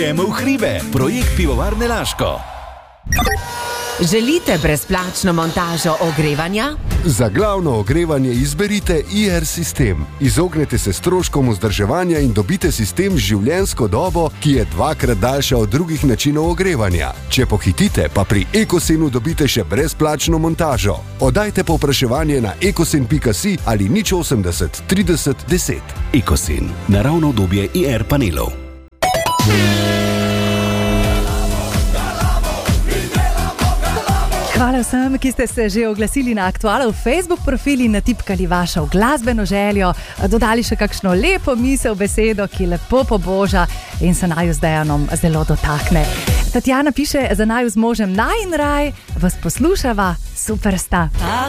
Gremo v hribe, projekt Pivovarne Laško. Želite brezplačno montažo ogrevanja? Za glavno ogrevanje izberite IR sistem. Izognete se stroškom vzdrževanja in dobite sistem z življenjsko dobo, ki je 2-krat daljša od drugih načinov ogrevanja. Če pohitite, pa pri Ekosenu dobite še brezplačno montažo. Oddajte povpraševanje na ekosen.si ali 080 30 10. Ekosen, naravno obdobje IR panelov. Hvala vsem, ki ste se že oglasili na Aktualu v Facebook profili in natipkali vašo glasbeno željo, dodali še kakšno lepo misel, besedo, ki lepo poboža in se naju z Dejanom zelo dotakne. Tatjana piše, za naju z možem naj in raj, vas poslušava, super sta.